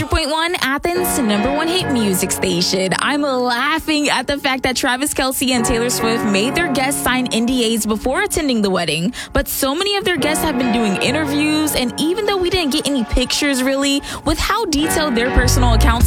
100.1 Athens, number one hit music station. I'm laughing at the fact that Travis Kelce and Taylor Swift made their guests sign NDAs before attending the wedding. But so many of their guests have been doing interviews, and even though we didn't get any pictures really, with how detailed their personal accounts